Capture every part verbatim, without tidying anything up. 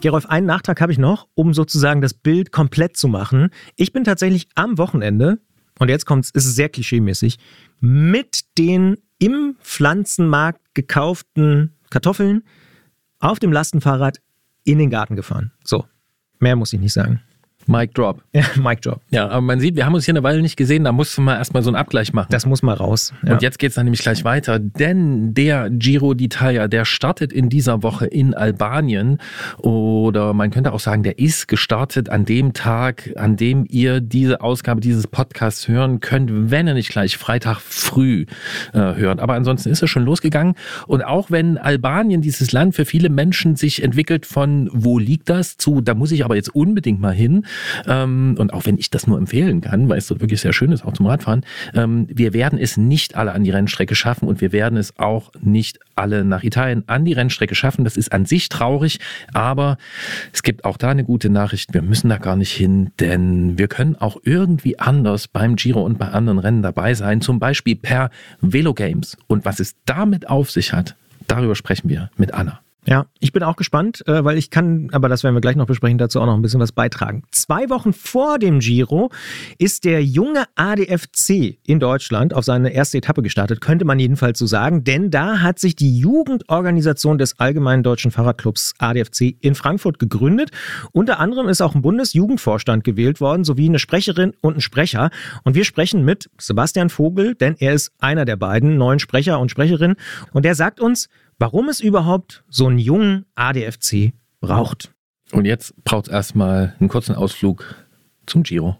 Gerolf, einen Nachtrag habe ich noch, um sozusagen das Bild komplett zu machen. Ich bin tatsächlich am Wochenende, und jetzt kommt's, ist es sehr klischeemäßig, mit den im Pflanzenmarkt gekauften Kartoffeln auf dem Lastenfahrrad in den Garten gefahren. So, mehr muss ich nicht sagen. Mic drop. Ja, Mic drop. Ja, aber man sieht, wir haben uns hier eine Weile nicht gesehen, da mussten wir erstmal so einen Abgleich machen. Das muss mal raus. Ja. Und jetzt geht's dann nämlich gleich weiter, denn der Giro d'Italia, der startet in dieser Woche in Albanien oder man könnte auch sagen, der ist gestartet an dem Tag, an dem ihr diese Ausgabe dieses Podcasts hören könnt, wenn ihr nicht gleich Freitag früh äh, hört. Aber ansonsten ist es schon losgegangen und auch wenn Albanien, dieses Land für viele Menschen sich entwickelt von wo liegt das zu, da muss ich aber jetzt unbedingt mal hin. Ähm, und auch wenn ich das nur empfehlen kann, weil es dort wirklich sehr schön ist, auch zum Radfahren, ähm, wir werden es nicht alle an die Rennstrecke schaffen und wir werden es auch nicht alle nach Italien an die Rennstrecke schaffen. Das ist an sich traurig, aber es gibt auch da eine gute Nachricht. Wir müssen da gar nicht hin, denn wir können auch irgendwie anders beim Giro und bei anderen Rennen dabei sein, zum Beispiel per Velogames. Und was es damit auf sich hat, darüber sprechen wir mit Anna. Ja, ich bin auch gespannt, weil ich kann, aber das werden wir gleich noch besprechen, dazu auch noch ein bisschen was beitragen. Zwei Wochen vor dem Giro ist der junge A D F C in Deutschland auf seine erste Etappe gestartet, könnte man jedenfalls so sagen, denn da hat sich die Jugendorganisation des Allgemeinen Deutschen Fahrradclubs A D F C in Frankfurt gegründet. Unter anderem ist auch ein Bundesjugendvorstand gewählt worden, sowie eine Sprecherin und ein Sprecher. Und wir sprechen mit Sebastian Vogel, denn er ist einer der beiden neuen Sprecher und Sprecherinnen. Und der sagt uns, warum es überhaupt so einen jungen A D F C braucht. Und jetzt braucht es erstmal einen kurzen Ausflug zum Giro.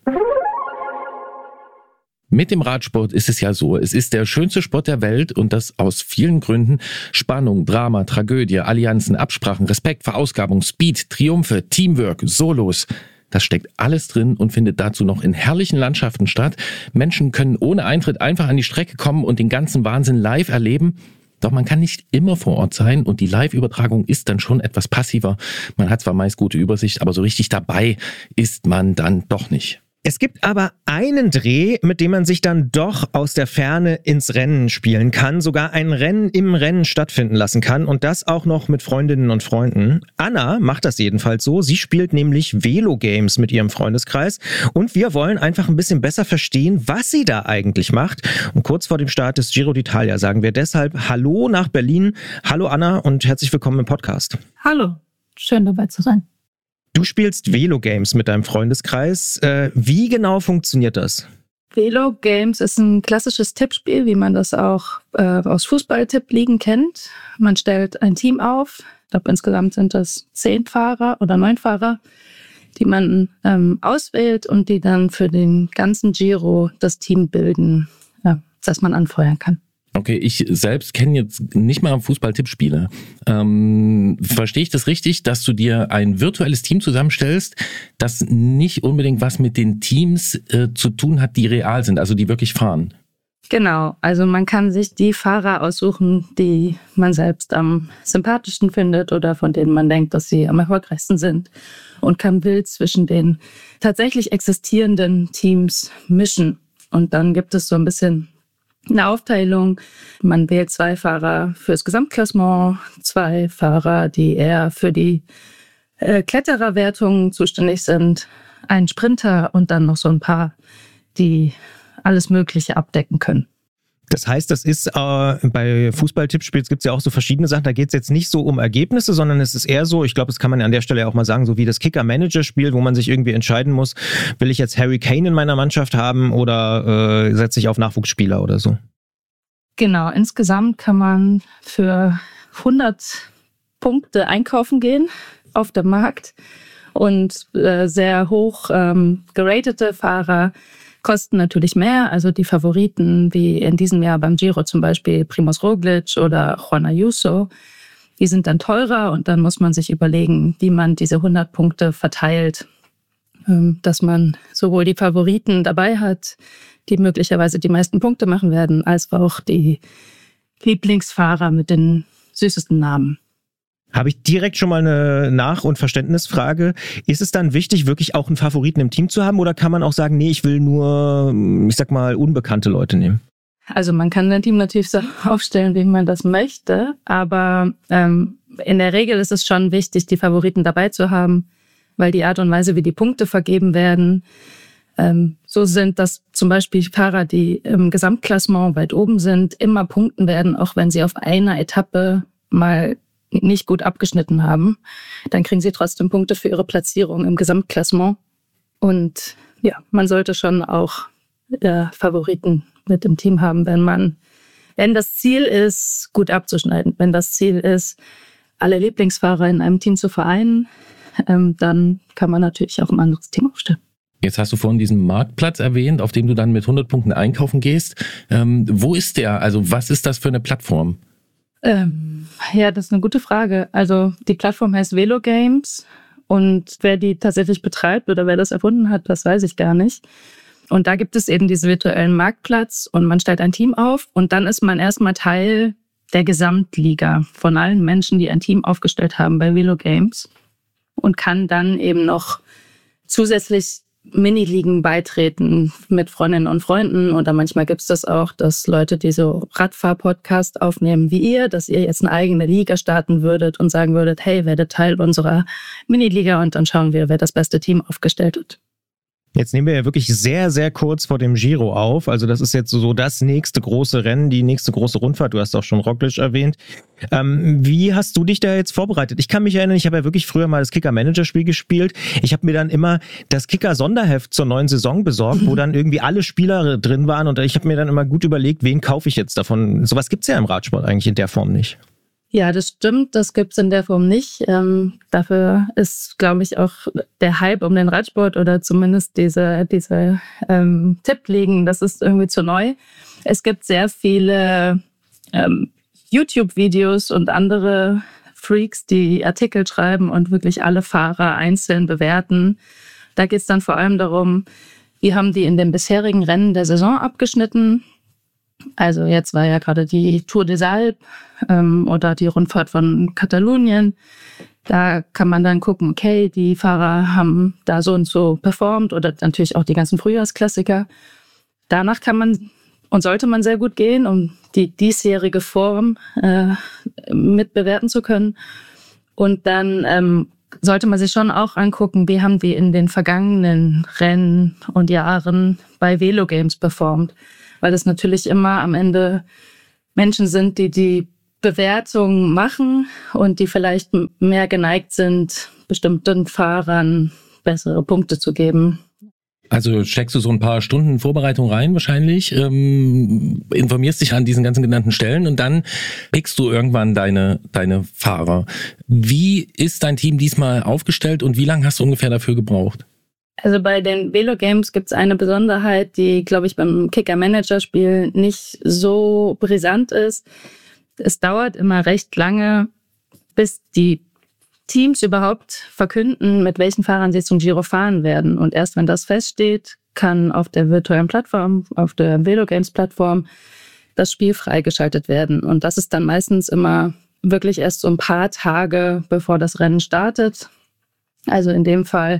Mit dem Radsport ist es ja so, es ist der schönste Sport der Welt und das aus vielen Gründen. Spannung, Drama, Tragödie, Allianzen, Absprachen, Respekt, Verausgabung, Speed, Triumphe, Teamwork, Solos. Das steckt alles drin und findet dazu noch in herrlichen Landschaften statt. Menschen können ohne Eintritt einfach an die Strecke kommen und den ganzen Wahnsinn live erleben. Doch man kann nicht immer vor Ort sein und die Live-Übertragung ist dann schon etwas passiver. Man hat zwar meist gute Übersicht, aber so richtig dabei ist man dann doch nicht. Es gibt aber einen Dreh, mit dem man sich dann doch aus der Ferne ins Rennen spielen kann, sogar ein Rennen im Rennen stattfinden lassen kann und das auch noch mit Freundinnen und Freunden. Anna macht das jedenfalls so. Sie spielt nämlich Velogames mit ihrem Freundeskreis und wir wollen einfach ein bisschen besser verstehen, was sie da eigentlich macht. Und kurz vor dem Start des Giro d'Italia sagen wir deshalb Hallo nach Berlin. Hallo Anna und herzlich willkommen im Podcast. Hallo, schön dabei zu sein. Du spielst Velogames mit deinem Freundeskreis. Äh, wie genau funktioniert das? Velogames ist ein klassisches Tippspiel, wie man das auch äh, aus Fußball-Tippligen kennt. Man stellt ein Team auf. Ich glaube, insgesamt sind das zehn Fahrer oder neun Fahrer, die man ähm, auswählt und die dann für den ganzen Giro das Team bilden, ja, das man anfeuern kann. Okay, ich selbst kenne jetzt nicht mal Fußball-Tippspiele. Ähm, verstehe ich das richtig, dass du dir ein virtuelles Team zusammenstellst, das nicht unbedingt was mit den Teams äh, zu tun hat, die real sind, also die wirklich fahren? Genau, also man kann sich die Fahrer aussuchen, die man selbst am sympathischsten findet oder von denen man denkt, dass sie am erfolgreichsten sind und kann wild zwischen den tatsächlich existierenden Teams mischen. Und dann gibt es so ein bisschen eine Aufteilung. Man wählt zwei Fahrer fürs Gesamtklassement, zwei Fahrer, die eher für die äh, Klettererwertungen zuständig sind, einen Sprinter und dann noch so ein paar, die alles Mögliche abdecken können. Das heißt, das ist äh, bei Fußball-Tippspiels gibt es ja auch so verschiedene Sachen. Da geht es jetzt nicht so um Ergebnisse, sondern es ist eher so, ich glaube, das kann man an der Stelle auch mal sagen, so wie das Kicker-Manager-Spiel, wo man sich irgendwie entscheiden muss, will ich jetzt Harry Kane in meiner Mannschaft haben oder äh, setze ich auf Nachwuchsspieler oder so? Genau, insgesamt kann man für hundert Punkte einkaufen gehen auf dem Markt und äh, sehr hoch ähm, geratete Fahrer kosten natürlich mehr, also die Favoriten wie in diesem Jahr beim Giro zum Beispiel Primož Roglič oder Juan Ayuso, die sind dann teurer und dann muss man sich überlegen, wie man diese hundert Punkte verteilt, dass man sowohl die Favoriten dabei hat, die möglicherweise die meisten Punkte machen werden, als auch die Lieblingsfahrer mit den süßesten Namen. Habe ich direkt schon mal eine Nach- und Verständnisfrage. Ist es dann wichtig, wirklich auch einen Favoriten im Team zu haben oder kann man auch sagen, nee, ich will nur, ich sag mal, unbekannte Leute nehmen? Also man kann ein Team natürlich so aufstellen, wie man das möchte, aber ähm, in der Regel ist es schon wichtig, die Favoriten dabei zu haben, weil die Art und Weise, wie die Punkte vergeben werden, ähm, so sind, dass zum Beispiel Fahrer, die im Gesamtklassement weit oben sind, immer punkten werden, auch wenn sie auf einer Etappe mal nicht gut abgeschnitten haben. Dann kriegen sie trotzdem Punkte für ihre Platzierung im Gesamtklassement. Und ja, man sollte schon auch äh, Favoriten mit im Team haben, wenn man, wenn das Ziel ist, gut abzuschneiden, wenn das Ziel ist, alle Lieblingsfahrer in einem Team zu vereinen, ähm, dann kann man natürlich auch ein anderes Team aufstellen. Jetzt hast du vorhin diesen Marktplatz erwähnt, auf dem du dann mit hundert Punkten einkaufen gehst. Ähm, wo ist der? Also was ist das für eine Plattform? Ähm, ja, das ist eine gute Frage. Also die Plattform heißt Velo Games und wer die tatsächlich betreibt oder wer das erfunden hat, das weiß ich gar nicht. Und da gibt es eben diesen virtuellen Marktplatz und man stellt ein Team auf und dann ist man erstmal Teil der Gesamtliga von allen Menschen, die ein Team aufgestellt haben bei Velo Games und kann dann eben noch zusätzlich Miniligen beitreten mit Freundinnen und Freunden. Oder manchmal gibt es das auch, dass Leute, die so Radfahr-Podcast aufnehmen wie ihr, dass ihr jetzt eine eigene Liga starten würdet und sagen würdet, hey, werdet Teil unserer Miniliga und dann schauen wir, wer das beste Team aufgestellt hat. Jetzt nehmen wir ja wirklich sehr, sehr kurz vor dem Giro auf. Also das ist jetzt so das nächste große Rennen, die nächste große Rundfahrt. Du hast auch schon Roglic erwähnt. Ähm, wie hast du dich da jetzt vorbereitet? Ich kann mich erinnern, ich habe ja wirklich früher mal das Kicker-Manager-Spiel gespielt. Ich habe mir dann immer das Kicker-Sonderheft zur neuen Saison besorgt, mhm. wo dann irgendwie alle Spieler drin waren. Und ich habe mir dann immer gut überlegt, wen kaufe ich jetzt davon. Sowas gibt's ja im Radsport eigentlich in der Form nicht. Ja, das stimmt. Das gibt's in der Form nicht. Ähm, dafür ist, glaube ich, auch der Hype um den Radsport oder zumindest diese, diese ähm, Tippligen, das ist irgendwie zu neu. Es gibt sehr viele ähm, YouTube-Videos und andere Freaks, die Artikel schreiben und wirklich alle Fahrer einzeln bewerten. Da geht's dann vor allem darum, wie haben die in den bisherigen Rennen der Saison abgeschnitten. Also jetzt war ja gerade die Tour des Alpes ähm, oder die Rundfahrt von Katalonien. Da kann man dann gucken, okay, die Fahrer haben da so und so performt oder natürlich auch die ganzen Frühjahrsklassiker. Danach kann man und sollte man sehr gut gehen, um die diesjährige Form äh, mitbewerten zu können. Und dann ähm, sollte man sich schon auch angucken, wie haben die in den vergangenen Rennen und Jahren bei Velo Games performt. Weil das natürlich immer am Ende Menschen sind, die die Bewertung machen und die vielleicht mehr geneigt sind, bestimmten Fahrern bessere Punkte zu geben. Also steckst du so ein paar Stunden Vorbereitung rein wahrscheinlich, ähm, informierst dich an diesen ganzen genannten Stellen und dann pickst du irgendwann deine, deine Fahrer. Wie ist dein Team diesmal aufgestellt und wie lange hast du ungefähr dafür gebraucht? Also bei den Velo Games gibt es eine Besonderheit, die, glaube ich, beim Kicker-Manager-Spiel nicht so brisant ist. Es dauert immer recht lange, bis die Teams überhaupt verkünden, mit welchen Fahrern sie zum Giro fahren werden. Und erst wenn das feststeht, kann auf der virtuellen Plattform, auf der Velo Games-Plattform, das Spiel freigeschaltet werden. Und das ist dann meistens immer wirklich erst so ein paar Tage, bevor das Rennen startet. Also in dem Fall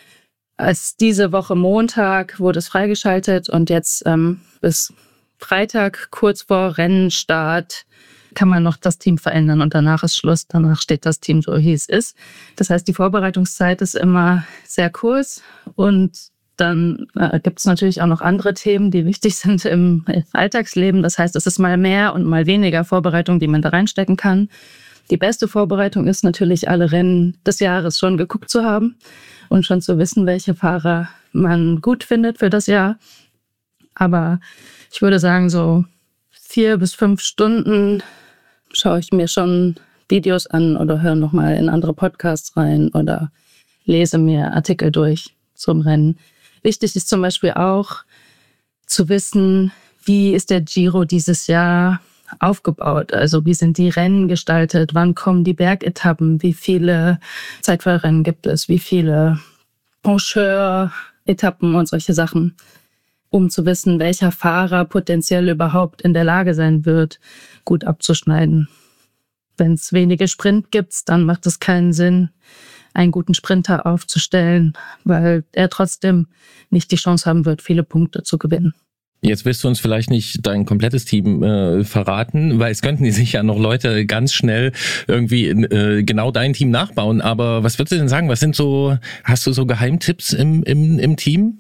als diese Woche Montag wurde es freigeschaltet und jetzt ähm, bis Freitag, kurz vor Rennenstart, kann man noch das Team verändern und danach ist Schluss. Danach steht das Team so, wie es ist. Das heißt, die Vorbereitungszeit ist immer sehr kurz und dann äh, gibt es natürlich auch noch andere Themen, die wichtig sind im Alltagsleben. Das heißt, es ist mal mehr und mal weniger Vorbereitung, die man da reinstecken kann. Die beste Vorbereitung ist natürlich, alle Rennen des Jahres schon geguckt zu haben und schon zu wissen, welche Fahrer man gut findet für das Jahr. Aber ich würde sagen, so vier bis fünf Stunden schaue ich mir schon Videos an oder höre nochmal in andere Podcasts rein oder lese mir Artikel durch zum Rennen. Wichtig ist zum Beispiel auch zu wissen, wie ist der Giro dieses Jahr aufgebaut? Also wie sind die Rennen gestaltet? Wann kommen die Bergetappen? Wie viele Zeitfahrrennen gibt es? Wie viele Pencheur-Etappen und solche Sachen? Um zu wissen, welcher Fahrer potenziell überhaupt in der Lage sein wird, gut abzuschneiden. Wenn es wenige Sprint gibt, dann macht es keinen Sinn, einen guten Sprinter aufzustellen, weil er trotzdem nicht die Chance haben wird, viele Punkte zu gewinnen. Jetzt willst du uns vielleicht nicht dein komplettes Team äh, verraten, weil es könnten die sich ja noch Leute ganz schnell irgendwie äh, genau dein Team nachbauen. Aber was würdest du denn sagen? Was sind so, hast du so Geheimtipps im, im, im Team?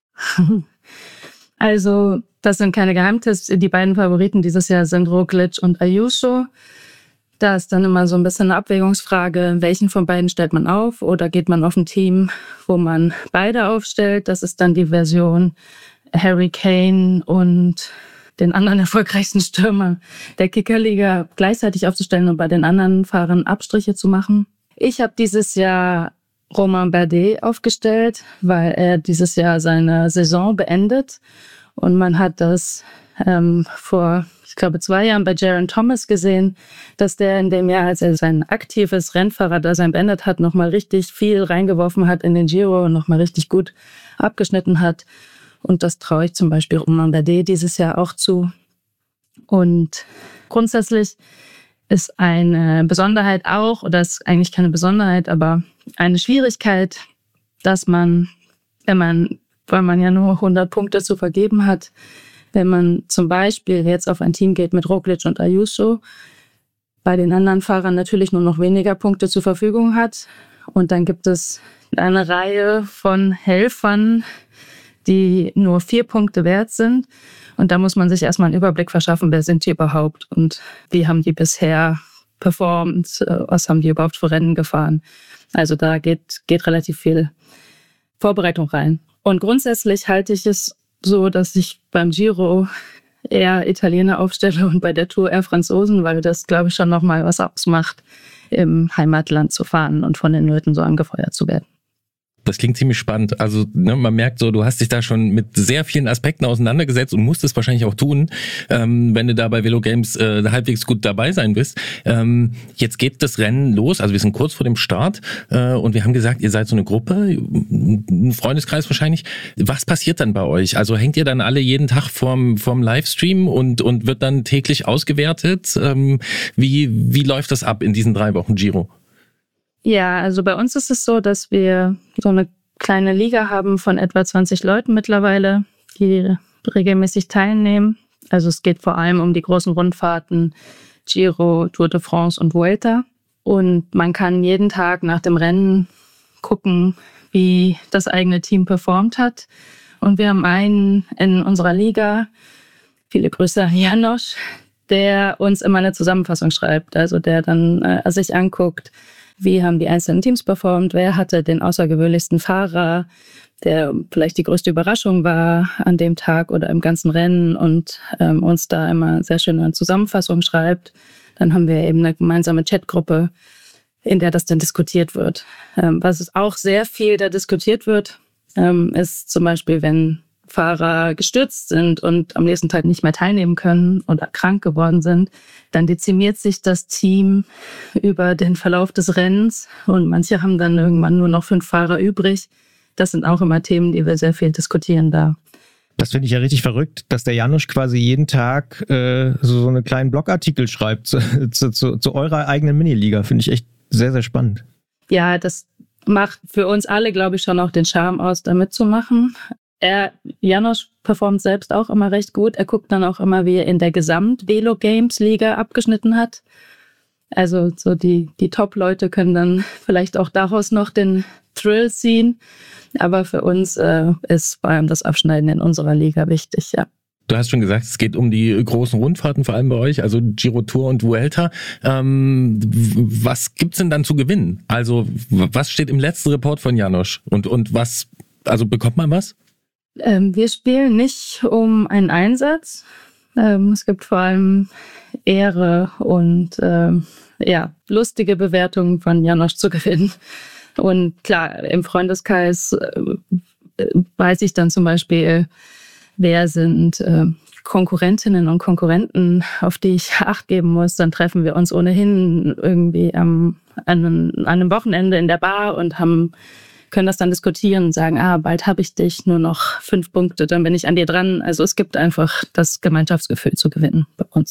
Also, das sind keine Geheimtipps. Die beiden Favoriten dieses Jahr sind Roglic und Ayuso. Da ist dann immer so ein bisschen eine Abwägungsfrage, welchen von beiden stellt man auf oder geht man auf ein Team, wo man beide aufstellt. Das ist dann die Version Harry Kane und den anderen erfolgreichsten Stürmer der Kickerliga gleichzeitig aufzustellen und bei den anderen Fahrern Abstriche zu machen. Ich habe dieses Jahr Romain Bardet aufgestellt, weil er dieses Jahr seine Saison beendet. Und man hat das ähm, vor, ich glaube, zwei Jahren bei Geraint Thomas gesehen, dass der in dem Jahr, als er sein aktives Rennfahrerdasein beendet hat, nochmal richtig viel reingeworfen hat in den Giro und nochmal richtig gut abgeschnitten hat. Und das traue ich zum Beispiel Romain Bardet dieses Jahr auch zu. Und grundsätzlich ist eine Besonderheit auch, oder ist eigentlich keine Besonderheit, aber eine Schwierigkeit, dass man, wenn man, weil man ja nur hundert Punkte zu vergeben hat, wenn man zum Beispiel jetzt auf ein Team geht mit Roglic und Ayuso, bei den anderen Fahrern natürlich nur noch weniger Punkte zur Verfügung hat. Und dann gibt es eine Reihe von Helfern, die nur vier Punkte wert sind. Und da muss man sich erstmal einen Überblick verschaffen, wer sind die überhaupt und wie haben die bisher performt, was haben die überhaupt für Rennen gefahren. Also da geht, geht relativ viel Vorbereitung rein. Und grundsätzlich halte ich es so, dass ich beim Giro eher Italiener aufstelle und bei der Tour eher Franzosen, weil das, glaube ich, schon nochmal was ausmacht, im Heimatland zu fahren und von den Leuten so angefeuert zu werden. Das klingt ziemlich spannend. Also ne, man merkt so, du hast dich da schon mit sehr vielen Aspekten auseinandergesetzt und musst es wahrscheinlich auch tun, ähm, wenn du da bei Velo Games äh, halbwegs gut dabei sein bist. Ähm, jetzt geht das Rennen los, also wir sind kurz vor dem Start äh, und wir haben gesagt, ihr seid so eine Gruppe, ein Freundeskreis wahrscheinlich. Was passiert dann bei euch? Also hängt ihr dann alle jeden Tag vorm, vorm Livestream und, und wird dann täglich ausgewertet? Ähm, wie, wie läuft das ab in diesen drei Wochen Giro? Ja, also bei uns ist es so, dass wir so eine kleine Liga haben von etwa zwanzig Leuten mittlerweile, die regelmäßig teilnehmen. Also es geht vor allem um die großen Rundfahrten, Giro, Tour de France und Vuelta. Und man kann jeden Tag nach dem Rennen gucken, wie das eigene Team performt hat. Und wir haben einen in unserer Liga, viele Grüße an Janosch, der uns immer eine Zusammenfassung schreibt. Also der dann äh, sich anguckt, wie haben die einzelnen Teams performt, wer hatte den außergewöhnlichsten Fahrer, der vielleicht die größte Überraschung war an dem Tag oder im ganzen Rennen und ähm, uns da immer sehr schön eine Zusammenfassung schreibt. Dann haben wir eben eine gemeinsame Chatgruppe, in der das dann diskutiert wird. Ähm, was auch sehr viel da diskutiert wird, ähm, ist zum Beispiel, wenn Fahrer gestürzt sind und am nächsten Tag nicht mehr teilnehmen können oder krank geworden sind, dann dezimiert sich das Team über den Verlauf des Rennens und manche haben dann irgendwann nur noch fünf Fahrer übrig. Das sind auch immer Themen, die wir sehr viel diskutieren da. Das finde ich ja richtig verrückt, dass der Janosch quasi jeden Tag äh, so, so einen kleinen Blogartikel schreibt zu, zu, zu, zu eurer eigenen Miniliga. Finde ich echt sehr, sehr spannend. Ja, das macht für uns alle, glaube ich, schon auch den Charme aus, da mitzumachen. Er, Janosch performt selbst auch immer recht gut. Er guckt dann auch immer, wie er in der Gesamt-Velo Games Liga abgeschnitten hat. Also so die, die Top-Leute können dann vielleicht auch daraus noch den Thrill ziehen. Aber für uns äh, ist vor allem das Abschneiden in unserer Liga wichtig, ja. Du hast schon gesagt, es geht um die großen Rundfahrten, vor allem bei euch, also Giro, Tour und Vuelta. Ähm, was gibt's denn dann zu gewinnen? Also was steht im letzten Report von Janosch? Und, und was, also bekommt man was? Ähm, wir spielen nicht um einen Einsatz. Ähm, es gibt vor allem Ehre und ähm, ja, lustige Bewertungen von Janosch zu gewinnen. Und klar, im Freundeskreis äh, weiß ich dann zum Beispiel, wer sind äh, Konkurrentinnen und Konkurrenten, auf die ich Acht geben muss. Dann treffen wir uns ohnehin irgendwie am, an, an einem Wochenende in der Bar und haben können das dann diskutieren und sagen, ah, bald habe ich dich, nur noch fünf Punkte, dann bin ich an dir dran. Also es gibt einfach das Gemeinschaftsgefühl zu gewinnen bei uns.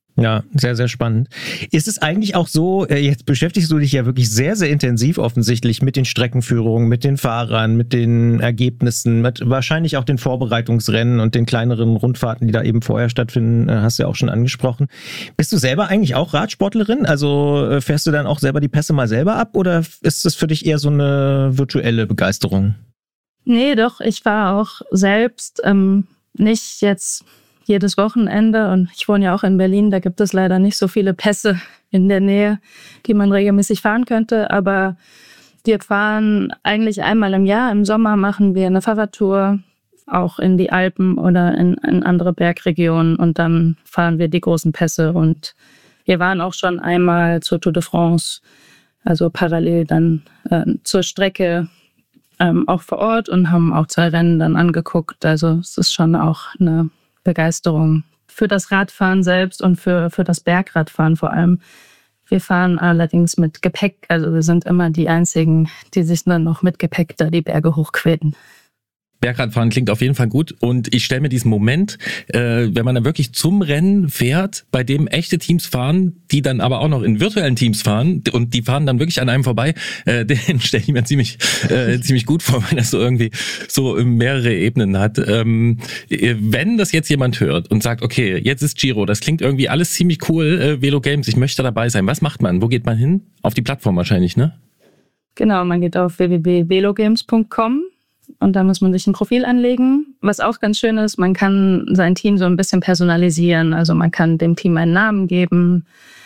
Ja, sehr, sehr spannend. Ist es eigentlich auch so, jetzt beschäftigst du dich ja wirklich sehr, sehr intensiv offensichtlich mit den Streckenführungen, mit den Fahrern, mit den Ergebnissen, mit wahrscheinlich auch den Vorbereitungsrennen und den kleineren Rundfahrten, die da eben vorher stattfinden, hast du ja auch schon angesprochen. Bist du selber eigentlich auch Radsportlerin? Also fährst du dann auch selber die Pässe mal selber ab oder ist das für dich eher so eine virtuelle Begeisterung? Nee, doch, ich fahre auch selbst, ähm, nicht jetzt jedes Wochenende, und ich wohne ja auch in Berlin, da gibt es leider nicht so viele Pässe in der Nähe, die man regelmäßig fahren könnte, aber wir fahren eigentlich einmal im Jahr. Im Sommer machen wir eine Fahrradtour, auch in die Alpen oder in, in andere Bergregionen, und dann fahren wir die großen Pässe, und wir waren auch schon einmal zur Tour de France, also parallel dann äh, zur Strecke, ähm, auch vor Ort, und haben auch zwei Rennen dann angeguckt, also es ist schon auch eine Begeisterung für das Radfahren selbst und für, für das Bergradfahren vor allem. Wir fahren allerdings mit Gepäck, also wir sind immer die Einzigen, die sich dann noch mit Gepäck da die Berge hochquälen. Bergradfahren klingt auf jeden Fall gut, und ich stelle mir diesen Moment, äh, wenn man dann wirklich zum Rennen fährt, bei dem echte Teams fahren, die dann aber auch noch in virtuellen Teams fahren, und die fahren dann wirklich an einem vorbei, äh, den stelle ich mir ziemlich äh, ziemlich gut vor, weil das so irgendwie so mehrere Ebenen hat. Ähm, wenn das jetzt jemand hört und sagt, okay, jetzt ist Giro, das klingt irgendwie alles ziemlich cool, äh, Velo Games, ich möchte dabei sein, was macht man? Wo geht man hin? Auf die Plattform wahrscheinlich, ne? Genau, man geht auf w w w punkt velogames punkt com. Und da muss man sich ein Profil anlegen. Was auch ganz schön ist, man kann sein Team so ein bisschen personalisieren. Also man kann dem Team einen Namen geben.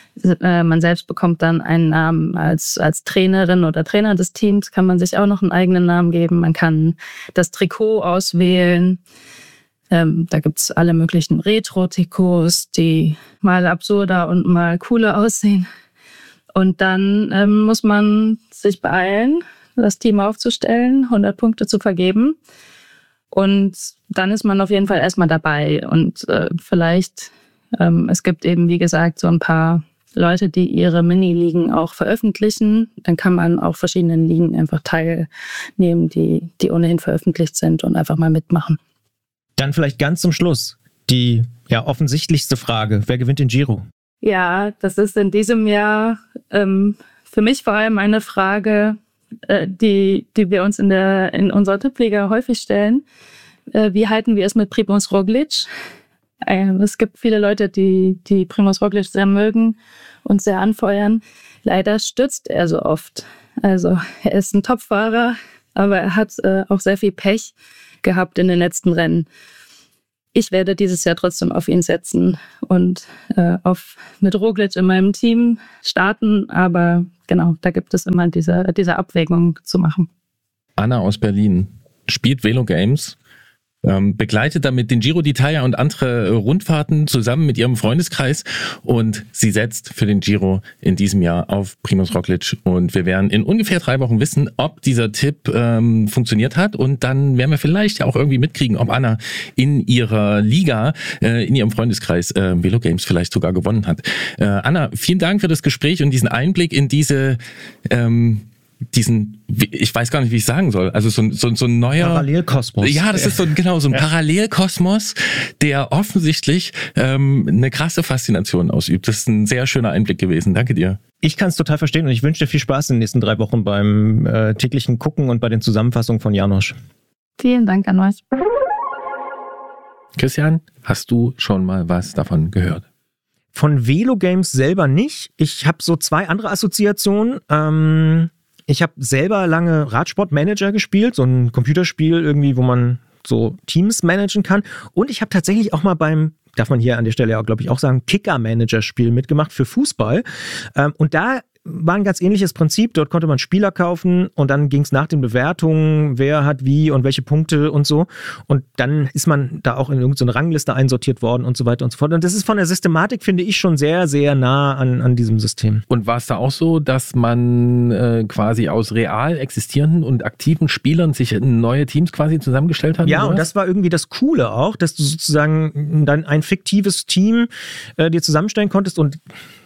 Man selbst bekommt dann einen Namen als, als Trainerin oder Trainer des Teams. Kann man sich auch noch einen eigenen Namen geben. Man kann das Trikot auswählen. Ähm, da gibt's alle möglichen Retro-Trikots, die mal absurder und mal cooler aussehen. Und dann ähm, muss man sich beeilen, das Team aufzustellen, hundert Punkte zu vergeben. Und dann ist man auf jeden Fall erstmal dabei. Und äh, vielleicht, ähm, es gibt eben, wie gesagt, so ein paar Leute, die ihre Mini-Ligen auch veröffentlichen. Dann kann man auch verschiedenen Ligen einfach teilnehmen, die, die ohnehin veröffentlicht sind, und einfach mal mitmachen. Dann vielleicht ganz zum Schluss die ja offensichtlichste Frage. Wer gewinnt den Giro? Ja, das ist in diesem Jahr ähm, für mich vor allem eine Frage, Die, die wir uns in, der, in unserer Tippliga häufig stellen. Wie halten wir es mit Primož Roglič? Es gibt viele Leute, die, die Primož Roglič sehr mögen und sehr anfeuern. Leider stürzt er so oft. Also er ist ein Topfahrer, aber er hat auch sehr viel Pech gehabt in den letzten Rennen. Ich werde dieses Jahr trotzdem auf ihn setzen und äh, auf, mit Roglič in meinem Team starten. Aber genau, da gibt es immer diese, diese Abwägung zu machen. Anna aus Berlin spielt Velo Games, ähm, begleitet damit den Giro d'Italia und andere Rundfahrten zusammen mit ihrem Freundeskreis, und sie setzt für den Giro in diesem Jahr auf Primož Roglič, und wir werden in ungefähr drei Wochen wissen, ob dieser Tipp ähm, funktioniert hat, und dann werden wir vielleicht ja auch irgendwie mitkriegen, ob Anna in ihrer Liga, äh, in ihrem Freundeskreis äh, Velo Games vielleicht sogar gewonnen hat. Äh, Anna, vielen Dank für das Gespräch und diesen Einblick in diese ähm, diesen, ich weiß gar nicht, wie ich sagen soll, also so, so, so ein neuer Parallelkosmos. Ja, das ist so genau so ein ja. Parallelkosmos, der offensichtlich ähm, eine krasse Faszination ausübt. Das ist ein sehr schöner Einblick gewesen. Danke dir. Ich kann es total verstehen, und ich wünsche dir viel Spaß in den nächsten drei Wochen beim äh, täglichen Gucken und bei den Zusammenfassungen von János. Vielen Dank an euch. Christian, hast du schon mal was davon gehört? Von Velo Games selber nicht. Ich habe so zwei andere Assoziationen. Ähm, ich habe selber lange Radsportmanager gespielt, so ein Computerspiel irgendwie, wo man so Teams managen kann. Und ich habe tatsächlich auch mal beim, darf man hier an der Stelle auch, glaube ich, auch sagen, Kicker-Manager-Spiel mitgemacht für Fußball. Ähm, und da war ein ganz ähnliches Prinzip. Dort konnte man Spieler kaufen, und dann ging es nach den Bewertungen, wer hat wie und welche Punkte und so. Und dann ist man da auch in irgendeine Rangliste einsortiert worden und so weiter und so fort. Und das ist von der Systematik, finde ich, schon sehr, sehr nah an, an diesem System. Und war es da auch so, dass man äh, quasi aus real existierenden und aktiven Spielern sich neue Teams quasi zusammengestellt hat? Ja, und das war irgendwie das Coole auch, dass du sozusagen dann ein fiktives Team äh, dir zusammenstellen konntest, und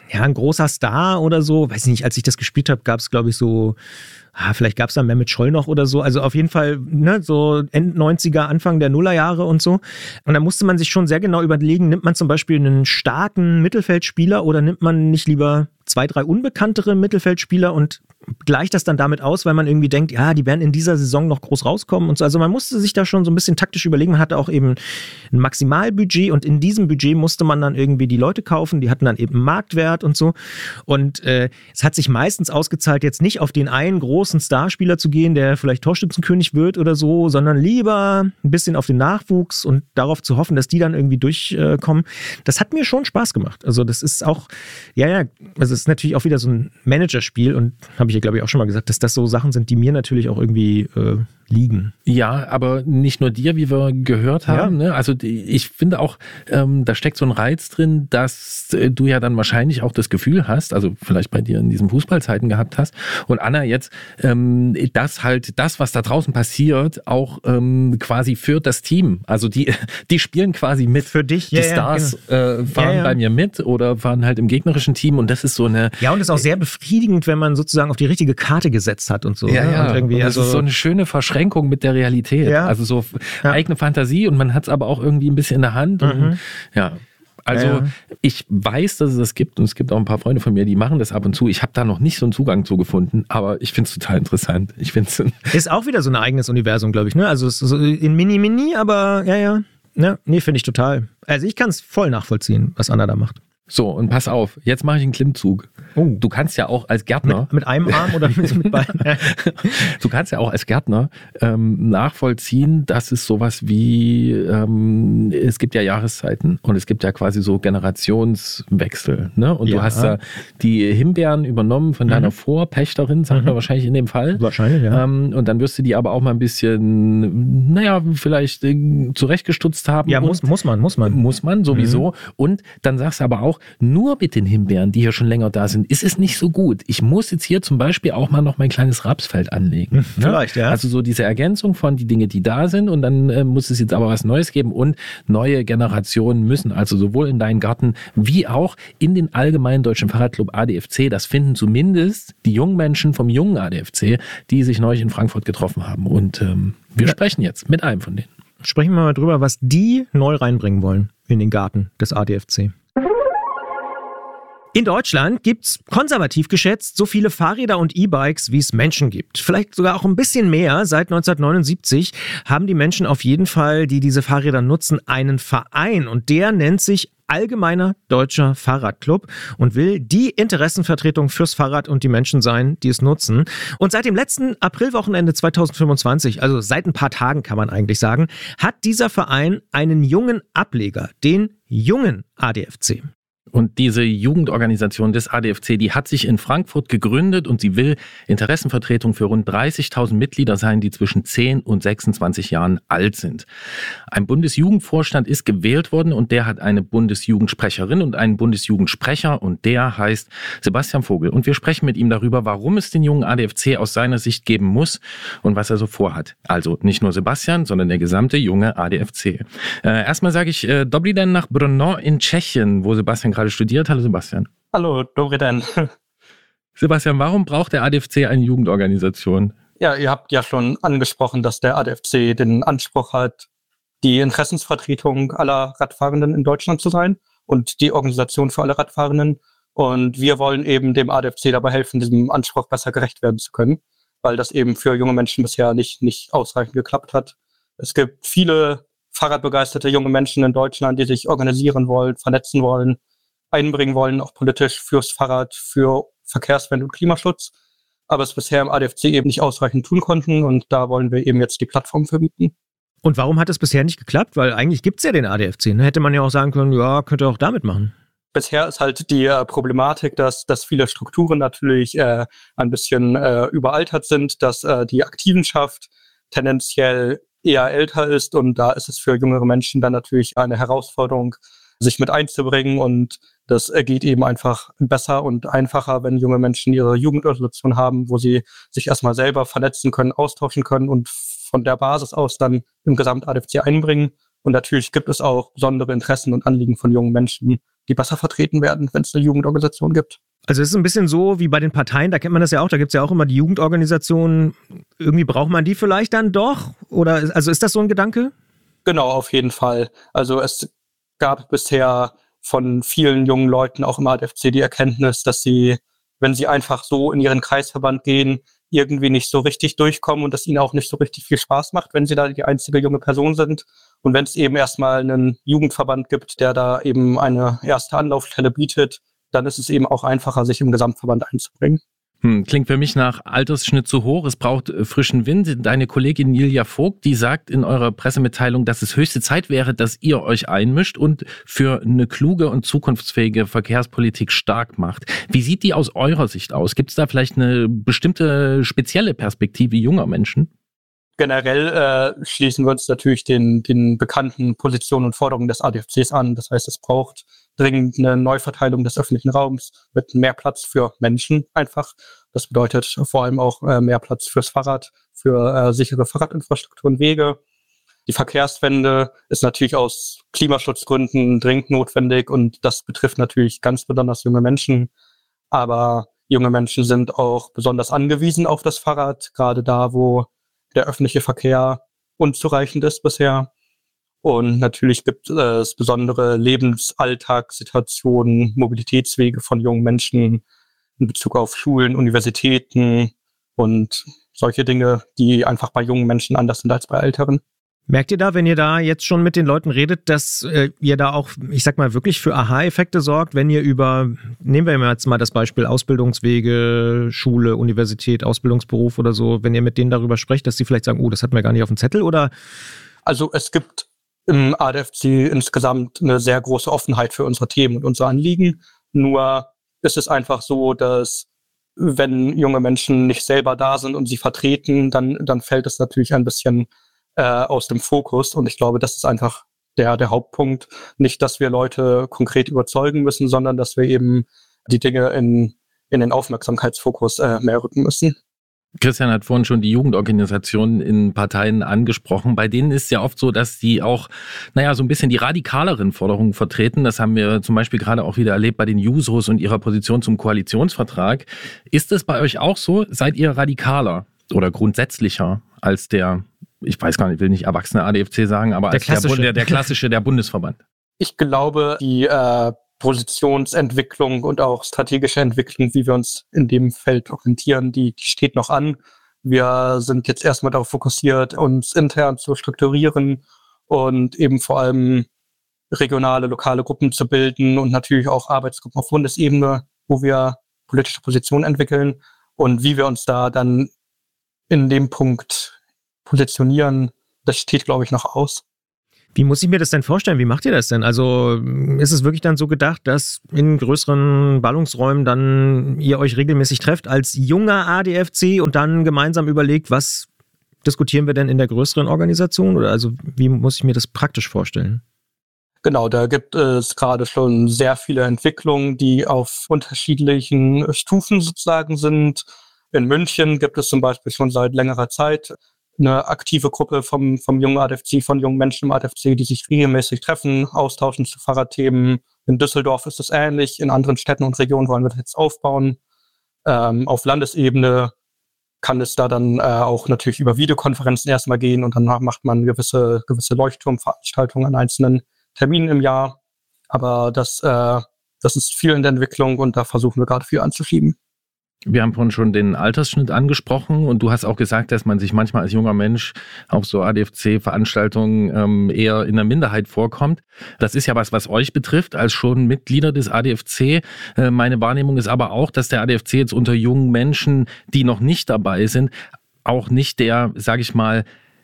ja, ein großer Star oder so. Weiß nicht, als ich das gespielt habe, gab es, glaube ich, so, ah, vielleicht gab es da Mehmet Scholl noch oder so. Also auf jeden Fall, ne, so Ende neunziger, Anfang der Nullerjahre und so. Und da musste man sich schon sehr genau überlegen, nimmt man zum Beispiel einen starken Mittelfeldspieler oder nimmt man nicht lieber zwei, drei unbekanntere Mittelfeldspieler und gleicht das dann damit aus, weil man irgendwie denkt, ja, die werden in dieser Saison noch groß rauskommen und so. Also man musste sich da schon so ein bisschen taktisch überlegen. Man hatte auch eben ein Maximalbudget und in diesem Budget musste man dann irgendwie die Leute kaufen. Die hatten dann eben Marktwert und so. Und äh, es hat sich meistens ausgezahlt, jetzt nicht auf den einen großen Starspieler zu gehen, der vielleicht Torschützenkönig wird oder so, sondern lieber ein bisschen auf den Nachwuchs und darauf zu hoffen, dass die dann irgendwie durchkommen. Äh, das hat mir schon Spaß gemacht. Also das ist auch, ja, ja, also es ist natürlich auch wieder so ein Managerspiel und habe ich ja, glaube ich, auch schon mal gesagt, dass das so Sachen sind, die mir natürlich auch irgendwie äh, liegen. Ja, aber nicht nur dir, wie wir gehört haben. Ja. Ne? Also ich finde auch, ähm, da steckt so ein Reiz drin, dass äh, du ja dann wahrscheinlich auch das Gefühl hast, also vielleicht bei dir in diesen Fußballzeiten gehabt hast und Anna jetzt, ähm, dass halt das, was da draußen passiert, auch ähm, quasi für das Team, also die, die spielen quasi mit. Für dich, die ja, Stars ja, genau. äh, fahren ja, ja. bei mir mit oder fahren halt im gegnerischen Team und das ist so eine... Ja, und es ist auch sehr befriedigend, wenn man sozusagen auf die richtige Karte gesetzt hat und so. Ja, ne? ja. Und irgendwie, und das also, ist so eine schöne Verschränkung mit der Realität. Ja. Also so ja. eigene Fantasie und man hat es aber auch irgendwie ein bisschen in der Hand. Mhm. Und, ja. Also ja. ich weiß, dass es das gibt und es gibt auch ein paar Freunde von mir, die machen das ab und zu. Ich habe da noch nicht so einen Zugang zu gefunden, aber ich finde es total interessant. Ich find's ist auch wieder so ein eigenes Universum, glaube ich. Ne? Also es ist so in Mini-Mini, aber ja, ja. ja nee, finde ich total. Also ich kann es voll nachvollziehen, was Anna da macht. So, und pass auf, jetzt mache ich einen Klimmzug. Oh. Du kannst ja auch als Gärtner... Mit, mit einem Arm oder mit, mit beiden? Du kannst ja auch als Gärtner ähm, nachvollziehen, dass es sowas wie... Ähm, es gibt ja Jahreszeiten und es gibt ja quasi so Generationswechsel. Ne? Und ja. du hast ja die Himbeeren übernommen von deiner mhm. Vorpächterin, sagt mhm. man wahrscheinlich in dem Fall. Wahrscheinlich, ja. Ähm, und dann wirst du die aber auch mal ein bisschen, naja, vielleicht äh, zurechtgestutzt haben. Ja, muss, muss man, muss man. Muss man, sowieso. Mhm. Und dann sagst du aber auch, nur mit den Himbeeren, die hier schon länger da sind, ist es nicht so gut. Ich muss jetzt hier zum Beispiel auch mal noch mein kleines Rapsfeld anlegen. Vielleicht, ja. Also so diese Ergänzung von die Dinge, die da sind und dann äh, muss es jetzt aber was Neues geben und neue Generationen müssen also sowohl in deinen Garten wie auch in den allgemeinen Deutschen Fahrradclub A D F C, das finden zumindest die jungen Menschen vom jungen A D F C, die sich neulich in Frankfurt getroffen haben. Und ähm, wir ja. sprechen jetzt mit einem von denen. Sprechen wir mal drüber, was die neu reinbringen wollen in den Garten des A D F C. In Deutschland gibt's konservativ geschätzt so viele Fahrräder und E-Bikes, wie es Menschen gibt. Vielleicht sogar auch ein bisschen mehr. Seit neunzehnhundertneunundsiebzig haben die Menschen auf jeden Fall, die diese Fahrräder nutzen, einen Verein. Und der nennt sich Allgemeiner Deutscher Fahrradclub und will die Interessenvertretung fürs Fahrrad und die Menschen sein, die es nutzen. Und seit dem letzten Aprilwochenende zweitausendfünfundzwanzig, also seit ein paar Tagen kann man eigentlich sagen, hat dieser Verein einen jungen Ableger, den jungen A D F C. Und diese Jugendorganisation des A D F C, die hat sich in Frankfurt gegründet und sie will Interessenvertretung für rund dreißigtausend Mitglieder sein, die zwischen zehn und sechsundzwanzig Jahren alt sind. Ein Bundesjugendvorstand ist gewählt worden und der hat eine Bundesjugendsprecherin und einen Bundesjugendsprecher und der heißt Sebastian Vogel. Und wir sprechen mit ihm darüber, warum es den jungen A D F C aus seiner Sicht geben muss und was er so vorhat. Also nicht nur Sebastian, sondern der gesamte junge A D F C. Äh, erstmal sage ich äh, Dobry den nach Brno in Tschechien, wo Sebastian gerade studiert. Hallo Sebastian. Hallo, Dobry den. Sebastian, warum braucht der A D F C eine Jugendorganisation? Ja, ihr habt ja schon angesprochen, dass der A D F C den Anspruch hat, die Interessensvertretung aller Radfahrenden in Deutschland zu sein und die Organisation für alle Radfahrenden. Und wir wollen eben dem A D F C dabei helfen, diesem Anspruch besser gerecht werden zu können, weil das eben für junge Menschen bisher nicht, nicht ausreichend geklappt hat. Es gibt viele fahrradbegeisterte junge Menschen in Deutschland, die sich organisieren wollen, vernetzen wollen, einbringen wollen, auch politisch fürs Fahrrad, für Verkehrswende und Klimaschutz, aber es bisher im A D F C eben nicht ausreichend tun konnten und da wollen wir eben jetzt die Plattform für bieten. Und warum hat es bisher nicht geklappt? Weil eigentlich gibt es ja den A D F C. Ne? Hätte man ja auch sagen können, ja, könnt ihr auch damit machen. Bisher ist halt die äh, Problematik, dass, dass viele Strukturen natürlich äh, ein bisschen äh, überaltert sind, dass äh, die Aktivenschaft tendenziell eher älter ist und da ist es für jüngere Menschen dann natürlich eine Herausforderung, sich mit einzubringen und das geht eben einfach besser und einfacher, wenn junge Menschen ihre Jugendorganisation haben, wo sie sich erstmal selber vernetzen können, austauschen können und von der Basis aus dann im Gesamt-A D F C einbringen. Und natürlich gibt es auch besondere Interessen und Anliegen von jungen Menschen, die besser vertreten werden, wenn es eine Jugendorganisation gibt. Also es ist ein bisschen so wie bei den Parteien, da kennt man das ja auch, da gibt es ja auch immer die Jugendorganisationen. Irgendwie braucht man die vielleicht dann doch? Oder also ist das so ein Gedanke? Genau, auf jeden Fall. Also es gab bisher von vielen jungen Leuten auch im A D F C die Erkenntnis, dass sie, wenn sie einfach so in ihren Kreisverband gehen, irgendwie nicht so richtig durchkommen und dass ihnen auch nicht so richtig viel Spaß macht, wenn sie da die einzige junge Person sind. Und wenn es eben erstmal einen Jugendverband gibt, der da eben eine erste Anlaufstelle bietet, dann ist es eben auch einfacher, sich im Gesamtverband einzubringen. Hm, klingt für mich nach Altersschnitt zu hoch. Es braucht äh, frischen Wind. Deine Kollegin Nilja Vogt, die sagt in eurer Pressemitteilung, dass es höchste Zeit wäre, dass ihr euch einmischt und für eine kluge und zukunftsfähige Verkehrspolitik stark macht. Wie sieht die aus eurer Sicht aus? Gibt es da vielleicht eine bestimmte spezielle Perspektive junger Menschen? Generell äh, schließen wir uns natürlich den, den bekannten Positionen und Forderungen des A D F Cs an. Das heißt, es braucht dringend eine Neuverteilung des öffentlichen Raums mit mehr Platz für Menschen einfach. Das bedeutet vor allem auch äh, mehr Platz fürs Fahrrad, für äh, sichere Fahrradinfrastruktur und Wege. Die Verkehrswende ist natürlich aus Klimaschutzgründen dringend notwendig und das betrifft natürlich ganz besonders junge Menschen. Aber junge Menschen sind auch besonders angewiesen auf das Fahrrad, gerade da, wo der öffentliche Verkehr unzureichend ist bisher. Und natürlich gibt es besondere Lebensalltagssituationen, Mobilitätswege von jungen Menschen in Bezug auf Schulen, Universitäten und solche Dinge, die einfach bei jungen Menschen anders sind als bei Älteren. Merkt ihr da, wenn ihr da jetzt schon mit den Leuten redet, dass äh, ihr da auch, ich sag mal, wirklich für Aha-Effekte sorgt, wenn ihr über, nehmen wir jetzt mal das Beispiel Ausbildungswege, Schule, Universität, Ausbildungsberuf oder so, wenn ihr mit denen darüber sprecht, dass sie vielleicht sagen, oh, das hatten wir gar nicht auf dem Zettel, oder? Also es gibt im A D F C insgesamt eine sehr große Offenheit für unsere Themen und unsere Anliegen. Nur ist es einfach so, dass wenn junge Menschen nicht selber da sind und sie vertreten, dann, dann fällt es natürlich ein bisschen äh, aus dem Fokus. Und ich glaube, das ist einfach der, der Hauptpunkt. Nicht, dass wir Leute konkret überzeugen müssen, sondern dass wir eben die Dinge in, in den Aufmerksamkeitsfokus äh, mehr rücken müssen. Christian hat vorhin schon die Jugendorganisationen in Parteien angesprochen. Bei denen ist es ja oft so, dass die auch, naja, so ein bisschen die radikaleren Forderungen vertreten. Das haben wir zum Beispiel gerade auch wieder erlebt bei den Jusos und ihrer Position zum Koalitionsvertrag. Ist es bei euch auch so? Seid ihr radikaler oder grundsätzlicher als der, ich weiß gar nicht, ich will nicht erwachsene A D F C sagen, aber der als der, der, der klassische, der Bundesverband? Ich glaube, die äh, Positionsentwicklung und auch strategische Entwicklung, wie wir uns in dem Feld orientieren, die, die steht noch an. Wir sind jetzt erstmal darauf fokussiert, uns intern zu strukturieren und eben vor allem regionale, lokale Gruppen zu bilden und natürlich auch Arbeitsgruppen auf Bundesebene, wo wir politische Positionen entwickeln. Und wie wir uns da dann in dem Punkt positionieren, das steht, glaube ich, noch aus. Wie muss ich mir das denn vorstellen? Wie macht ihr das denn? Also ist es wirklich dann so gedacht, dass in größeren Ballungsräumen dann ihr euch regelmäßig trefft als junger A D F C und dann gemeinsam überlegt, was diskutieren wir denn in der größeren Organisation? Oder also wie muss ich mir das praktisch vorstellen? Genau, da gibt es gerade schon sehr viele Entwicklungen, die auf unterschiedlichen Stufen sozusagen sind. In München gibt es zum Beispiel schon seit längerer Zeit eine aktive Gruppe vom, vom jungen A D F C, von jungen Menschen im A D F C, die sich regelmäßig treffen, austauschen zu Fahrradthemen. In Düsseldorf ist es ähnlich. In anderen Städten und Regionen wollen wir das jetzt aufbauen. Ähm, auf Landesebene kann es da dann äh, auch natürlich über Videokonferenzen erstmal gehen und danach macht man gewisse, gewisse Leuchtturmveranstaltungen an einzelnen Terminen im Jahr. Aber das, äh, das ist viel in der Entwicklung und da versuchen wir gerade viel anzuschieben. Wir haben vorhin schon den Altersschnitt angesprochen und du hast auch gesagt, dass man sich manchmal als junger Mensch auf so A D F C-Veranstaltungen ähm, eher in der Minderheit vorkommt. Das ist ja was, was euch betrifft, als schon Mitglieder des A D F C. Äh, meine Wahrnehmung ist aber auch, dass der A D F C jetzt unter jungen Menschen, die noch nicht dabei sind, auch nicht der, sage ich mal,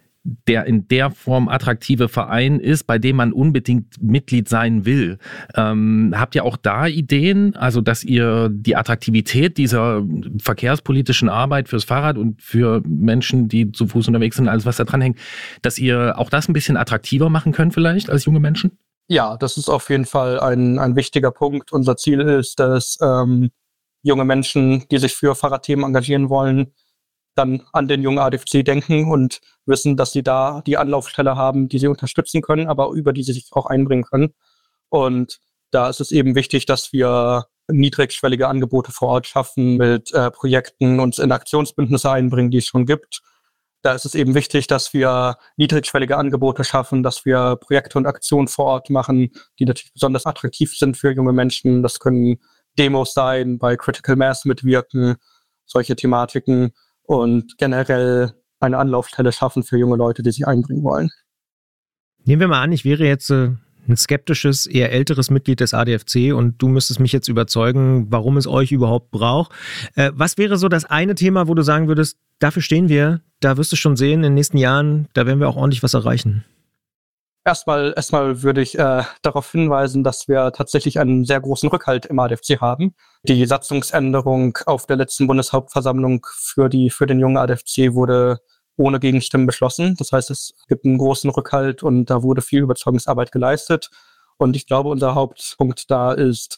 der in der Form attraktive Verein ist, bei dem man unbedingt Mitglied sein will. Ähm, habt ihr auch da Ideen, also dass ihr die Attraktivität dieser verkehrspolitischen Arbeit fürs Fahrrad und für Menschen, die zu Fuß unterwegs sind, alles was da dran hängt, dass ihr auch das ein bisschen attraktiver machen könnt vielleicht als junge Menschen? Ja, das ist auf jeden Fall ein, ein wichtiger Punkt. Unser Ziel ist, dass ähm, junge Menschen, die sich für Fahrradthemen engagieren wollen, dann an den jungen A D F C denken und wissen, dass sie da die Anlaufstelle haben, die sie unterstützen können, aber über die sie sich auch einbringen können. Und da ist es eben wichtig, dass wir niedrigschwellige Angebote vor Ort schaffen, mit äh, Projekten uns in Aktionsbündnisse einbringen, die es schon gibt. Da ist es eben wichtig, dass wir niedrigschwellige Angebote schaffen, dass wir Projekte und Aktionen vor Ort machen, die natürlich besonders attraktiv sind für junge Menschen. Das können Demos sein, bei Critical Mass mitwirken, solche Thematiken und generell eine Anlaufstelle schaffen für junge Leute, die sich einbringen wollen. Nehmen wir mal an, ich wäre jetzt äh, ein skeptisches, eher älteres Mitglied des A D F C und du müsstest mich jetzt überzeugen, warum es euch überhaupt braucht. Äh, was wäre so das eine Thema, wo du sagen würdest, dafür stehen wir, da wirst du schon sehen, in den nächsten Jahren, da werden wir auch ordentlich was erreichen? Erstmal, erstmal würde ich äh, darauf hinweisen, dass wir tatsächlich einen sehr großen Rückhalt im A D F C haben. Die Satzungsänderung auf der letzten Bundeshauptversammlung für die für den jungen A D F C wurde ohne Gegenstimmen beschlossen. Das heißt, es gibt einen großen Rückhalt und da wurde viel Überzeugungsarbeit geleistet. Und ich glaube, unser Hauptpunkt da ist,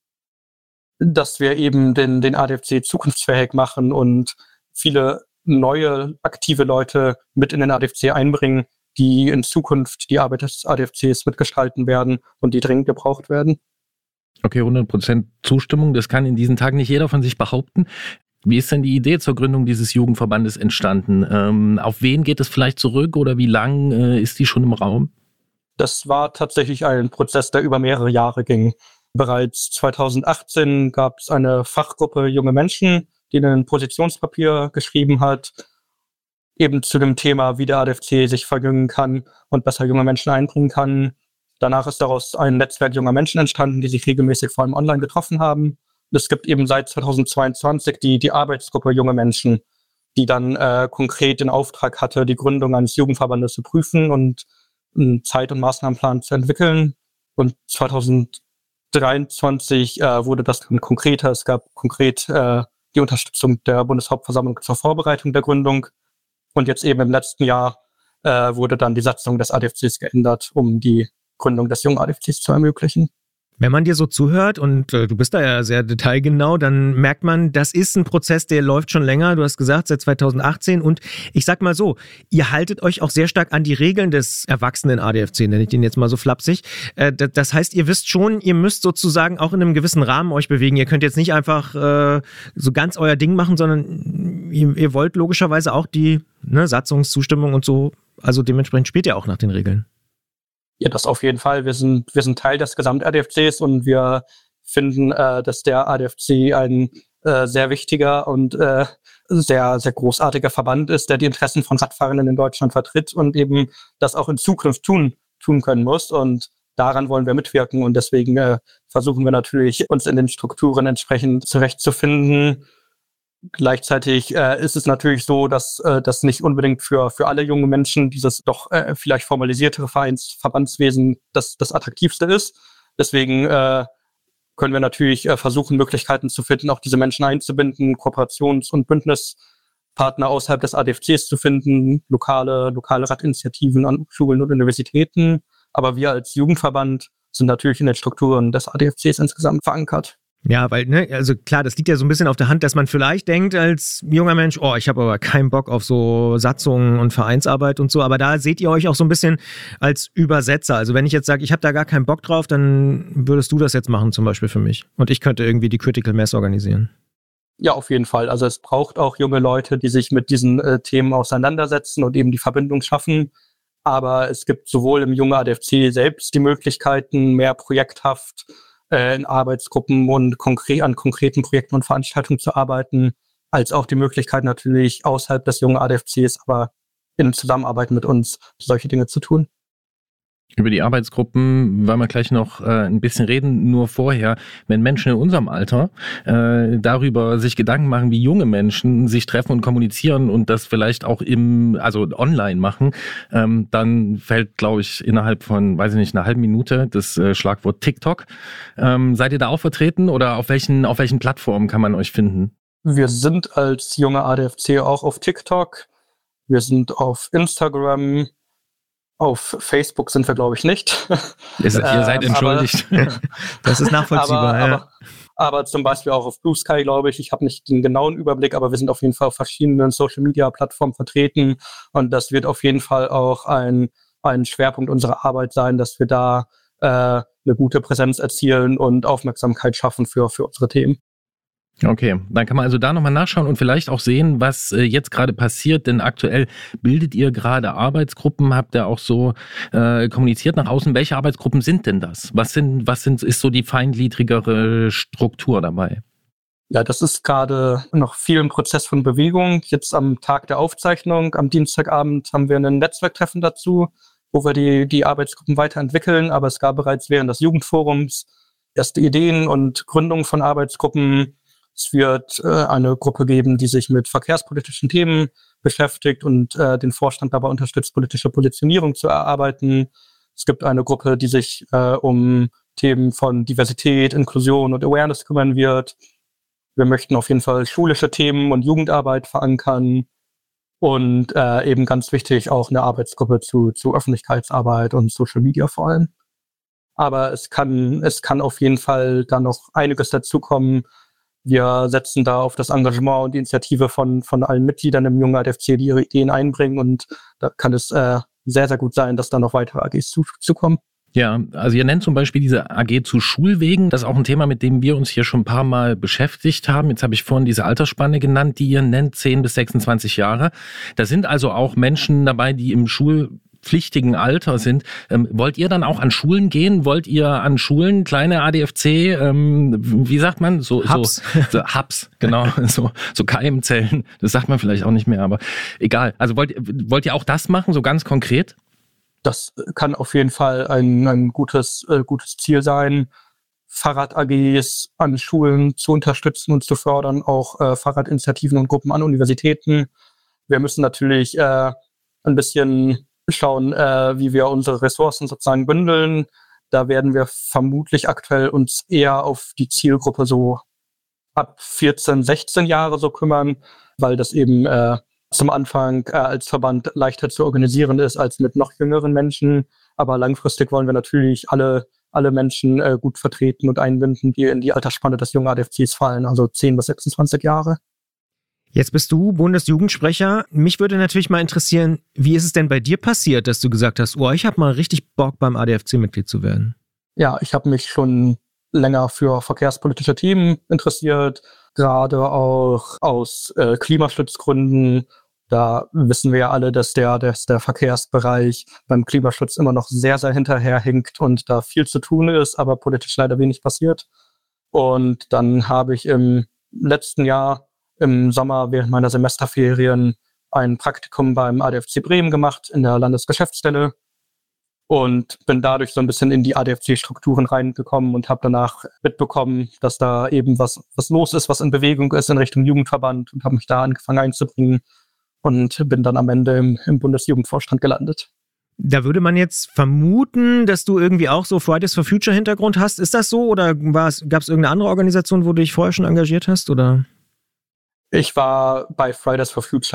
dass wir eben den, den A D F C zukunftsfähig machen und viele neue, aktive Leute mit in den A D F C einbringen, die in Zukunft die Arbeit des A D F Cs mitgestalten werden und die dringend gebraucht werden. Okay, hundert Prozent Zustimmung. Das kann in diesen Tagen nicht jeder von sich behaupten. Wie ist denn die Idee zur Gründung dieses Jugendverbandes entstanden? Ähm, auf wen geht es vielleicht zurück oder wie lang äh, ist die schon im Raum? Das war tatsächlich ein Prozess, der über mehrere Jahre ging. Bereits zweitausendachtzehn gab es eine Fachgruppe junge Menschen, die ein Positionspapier geschrieben hat, eben zu dem Thema, wie der A D F C sich verjüngen kann und besser junge Menschen einbringen kann. Danach ist daraus ein Netzwerk junger Menschen entstanden, die sich regelmäßig vor allem online getroffen haben. Es gibt eben seit zweitausendzweiundzwanzig die, die Arbeitsgruppe junge Menschen, die dann äh, konkret den Auftrag hatte, die Gründung eines Jugendverbandes zu prüfen und einen Zeit- und Maßnahmenplan zu entwickeln. Und zweitausenddreiundzwanzig äh, wurde das dann konkreter. Es gab konkret äh, die Unterstützung der Bundeshauptversammlung zur Vorbereitung der Gründung. Und jetzt eben im letzten Jahr äh, wurde dann die Satzung des A D F Cs geändert, um die Gründung des jungen A D F Cs zu ermöglichen. Wenn man dir so zuhört und äh, du bist da ja sehr detailgenau, dann merkt man, das ist ein Prozess, der läuft schon länger. Du hast gesagt, seit zweitausendachtzehn. Und ich sag mal so, ihr haltet euch auch sehr stark an die Regeln des erwachsenen A D F C, nenne ich den jetzt mal so flapsig. Äh, das heißt, ihr wisst schon, ihr müsst sozusagen auch in einem gewissen Rahmen euch bewegen. Ihr könnt jetzt nicht einfach äh, so ganz euer Ding machen, sondern ihr, ihr wollt logischerweise auch die ne, Satzungszustimmung und so. Also dementsprechend spielt ihr auch nach den Regeln. Ja, das auf jeden Fall. Wir sind, wir sind Teil des Gesamt-A D F Cs und wir finden, äh, dass der A D F C ein äh, sehr wichtiger und äh, sehr, sehr großartiger Verband ist, der die Interessen von Radfahrenden in Deutschland vertritt und eben das auch in Zukunft tun, tun können muss. Und daran wollen wir mitwirken und deswegen äh, versuchen wir natürlich, uns in den Strukturen entsprechend zurechtzufinden. Gleichzeitig äh, ist es natürlich so, dass äh, das nicht unbedingt für für alle junge Menschen dieses doch äh, vielleicht formalisiertere Vereins Verbandswesen das das attraktivste ist. Deswegen äh, können wir natürlich äh, versuchen, Möglichkeiten zu finden, auch diese Menschen einzubinden, Kooperations- und Bündnispartner außerhalb des A D F Cs zu finden, lokale lokale Radinitiativen an Schulen und Universitäten. Aber wir als Jugendverband sind natürlich in den Strukturen des A D F Cs insgesamt verankert. Ja, weil, ne, also klar, das liegt ja so ein bisschen auf der Hand, dass man vielleicht denkt als junger Mensch, oh, ich habe aber keinen Bock auf so Satzungen und Vereinsarbeit und so, aber da seht ihr euch auch so ein bisschen als Übersetzer. Also wenn ich jetzt sage, ich habe da gar keinen Bock drauf, dann würdest du das jetzt machen zum Beispiel für mich und ich könnte irgendwie die Critical Mass organisieren. Ja, auf jeden Fall. Also es braucht auch junge Leute, die sich mit diesen äh, Themen auseinandersetzen und eben die Verbindung schaffen. Aber es gibt sowohl im jungen A D F C selbst die Möglichkeiten, mehr projekthaft in Arbeitsgruppen und konkret an konkreten Projekten und Veranstaltungen zu arbeiten, als auch die Möglichkeit natürlich außerhalb des jungen A D F Cs, aber in Zusammenarbeit mit uns solche Dinge zu tun. Über die Arbeitsgruppen wollen wir gleich noch äh, ein bisschen reden, nur vorher, wenn Menschen in unserem Alter äh, darüber sich Gedanken machen, wie junge Menschen sich treffen und kommunizieren und das vielleicht auch im, also online machen, ähm, dann fällt, glaube ich, innerhalb von, weiß ich nicht, einer halben Minute das äh, Schlagwort TikTok. Ähm, seid ihr da auch vertreten oder auf welchen, auf welchen Plattformen kann man euch finden? Wir sind als junge A D F C auch auf TikTok, wir sind auf Instagram. Auf Facebook sind wir, glaube ich, nicht. Ihr seid, ihr seid entschuldigt. Aber, das ist nachvollziehbar. Aber, ja. aber, aber zum Beispiel auch auf Blue Sky, glaube ich. Ich habe nicht den genauen Überblick, aber wir sind auf jeden Fall auf verschiedenen Social-Media-Plattformen vertreten. Und das wird auf jeden Fall auch ein, ein Schwerpunkt unserer Arbeit sein, dass wir da äh, eine gute Präsenz erzielen und Aufmerksamkeit schaffen für, für unsere Themen. Okay, dann kann man also da nochmal nachschauen und vielleicht auch sehen, was äh, jetzt gerade passiert, denn aktuell bildet ihr gerade Arbeitsgruppen, habt ihr auch so äh, kommuniziert nach außen. Welche Arbeitsgruppen sind denn das? Was sind, was sind, ist so die feingliedrigere Struktur dabei? Ja, das ist gerade noch viel im Prozess von Bewegung. Jetzt am Tag der Aufzeichnung, am Dienstagabend, haben wir ein Netzwerktreffen dazu, wo wir die, die Arbeitsgruppen weiterentwickeln. Aber es gab bereits während des Jugendforums erste Ideen und Gründung von Arbeitsgruppen. Es wird äh, eine Gruppe geben, die sich mit verkehrspolitischen Themen beschäftigt und äh, den Vorstand dabei unterstützt, politische Positionierung zu erarbeiten. Es gibt eine Gruppe, die sich äh, um Themen von Diversität, Inklusion und Awareness kümmern wird. Wir möchten auf jeden Fall schulische Themen und Jugendarbeit verankern und äh, eben ganz wichtig auch eine Arbeitsgruppe zu, zu Öffentlichkeitsarbeit und Social Media vor allem. Aber es kann, es kann auf jeden Fall da noch einiges dazukommen. Wir setzen da auf das Engagement und die Initiative von, von allen Mitgliedern im jungen A D F C, die ihre Ideen einbringen. Und da kann es äh, sehr, sehr gut sein, dass da noch weitere A Gs zu, zukommen. Ja, also ihr nennt zum Beispiel diese A G zu Schulwegen. Das ist auch ein Thema, mit dem wir uns hier schon ein paar Mal beschäftigt haben. Jetzt habe ich vorhin diese Altersspanne genannt, die ihr nennt, zehn bis sechsundzwanzig Jahre. Da sind also auch Menschen dabei, die im Schul pflichtigen Alter sind. Ähm, wollt ihr dann auch an Schulen gehen? Wollt ihr an Schulen, kleine A D F C, ähm, wie sagt man? So, Hubs. So, so Hubs, genau. So, so Keimzellen. Das sagt man vielleicht auch nicht mehr, aber egal. Also wollt, wollt ihr auch das machen, so ganz konkret? Das kann auf jeden Fall ein, ein gutes, äh, gutes Ziel sein, Fahrrad-A Gs an Schulen zu unterstützen und zu fördern, auch äh, Fahrradinitiativen und Gruppen an Universitäten. Wir müssen natürlich äh, ein bisschen schauen, äh, wie wir unsere Ressourcen sozusagen bündeln. Da werden wir vermutlich aktuell uns eher auf die Zielgruppe so ab vierzehn, sechzehn Jahre so kümmern, weil das eben äh, zum Anfang äh, als Verband leichter zu organisieren ist als mit noch jüngeren Menschen. Aber langfristig wollen wir natürlich alle, alle Menschen äh, gut vertreten und einbinden, die in die Altersspanne des jungen A D F Cs fallen, also zehn bis sechsundzwanzig Jahre. Jetzt bist du Bundesjugendsprecher. Mich würde natürlich mal interessieren, wie ist es denn bei dir passiert, dass du gesagt hast, oh, ich habe mal richtig Bock, beim A D F C Mitglied zu werden? Ja, ich habe mich schon länger für verkehrspolitische Themen interessiert, gerade auch aus äh, Klimaschutzgründen. Da wissen wir ja alle, dass der, dass der Verkehrsbereich beim Klimaschutz immer noch sehr, sehr hinterherhinkt und da viel zu tun ist, aber politisch leider wenig passiert. Und dann habe ich im letzten Jahr im Sommer während meiner Semesterferien ein Praktikum beim A D F C Bremen gemacht in der Landesgeschäftsstelle und bin dadurch so ein bisschen in die A D F C-Strukturen reingekommen und habe danach mitbekommen, dass da eben was, was los ist, was in Bewegung ist in Richtung Jugendverband und habe mich da angefangen einzubringen und bin dann am Ende im, im Bundesjugendvorstand gelandet. Da würde man jetzt vermuten, dass du irgendwie auch so Fridays for Future Hintergrund hast. Ist das so oder gab es irgendeine andere Organisation, wo du dich vorher schon engagiert hast? Oder? Ich war bei Fridays for Future